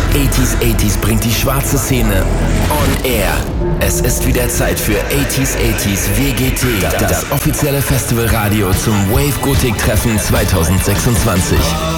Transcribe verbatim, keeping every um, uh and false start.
achtziger achtziger bringt die schwarze Szene on air. Es ist wieder Zeit für achtziger achtziger W G T, das offizielle Festivalradio zum Wave Gothic Treffen zwanzig sechsundzwanzig.